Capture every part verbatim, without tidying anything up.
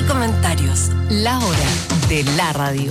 comentarios. La hora de la radio.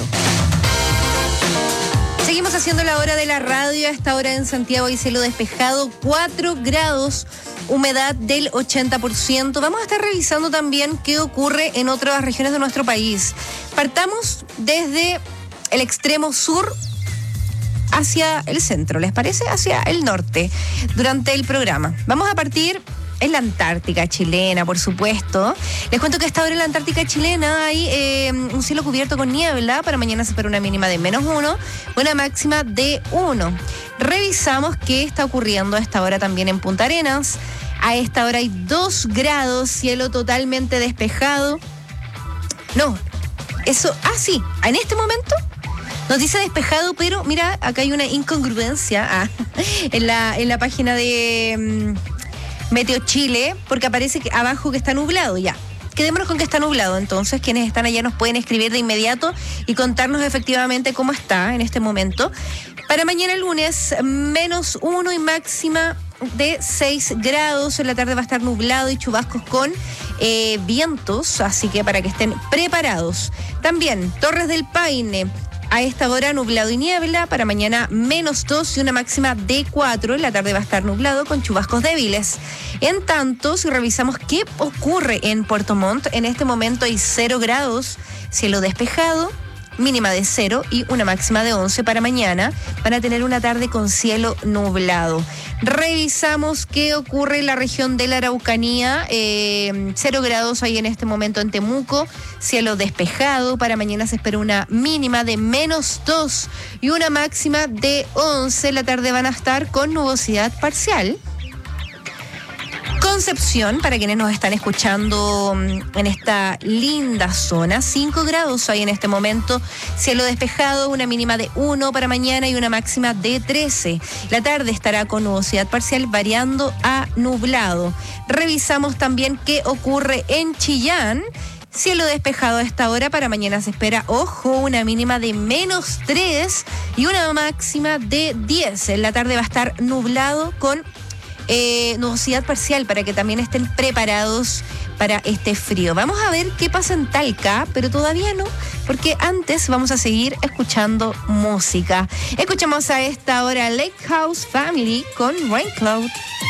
Seguimos haciendo la hora de la radio. A esta hora en Santiago hay cielo despejado, cuatro grados, humedad del ochenta por ciento. Vamos a estar revisando también qué ocurre en otras regiones de nuestro país. Partamos desde el extremo sur hacia el centro, ¿les parece? Hacia el norte, durante el programa. Vamos a partir en la Antártica chilena, por supuesto. Les cuento que a esta hora en la Antártica chilena hay eh, un cielo cubierto con niebla. Para mañana se espera una mínima de menos uno, una máxima de uno. Revisamos qué está ocurriendo a esta hora también en Punta Arenas. A esta hora hay dos grados, cielo totalmente despejado. No, eso, ah sí, en este momento nos dice despejado, pero mira, acá hay una incongruencia ah, en, la, en la página de um, Meteo Chile, porque aparece que abajo que está nublado ya. Quedémonos con que está nublado, entonces quienes están allá nos pueden escribir de inmediato y contarnos efectivamente cómo está en este momento. Para mañana lunes, menos uno y máxima de seis grados. En la tarde va a estar nublado y chubascos con eh, vientos, así que para que estén preparados. También Torres del Paine. A esta hora nublado y niebla, para mañana menos dos y una máxima de cuatro. En la tarde va a estar nublado con chubascos débiles. En tanto, si revisamos qué ocurre en Puerto Montt, en este momento hay cero grados, cielo despejado, mínima de cero y una máxima de once para mañana. Van a tener una tarde con cielo nublado. Revisamos qué ocurre en la región de la Araucanía. Eh, cero grados hay en este momento en Temuco, cielo despejado. Para mañana se espera una mínima de menos dos y una máxima de once. La tarde van a estar con nubosidad parcial. Concepción, para quienes nos están escuchando en esta linda zona, cinco grados hay en este momento, cielo despejado, una mínima de uno para mañana y una máxima de trece. La tarde estará con nubosidad parcial variando a nublado. Revisamos también qué ocurre en Chillán. Cielo despejado a esta hora, para mañana se espera, ojo, una mínima de menos tres y una máxima de diez. En la tarde va a estar nublado con Eh, nubosidad parcial para que también estén preparados para este frío. Vamos a ver qué pasa en Talca, pero todavía no, porque antes vamos a seguir escuchando música. Escuchamos a esta hora Lake House Family con Rain Cloud.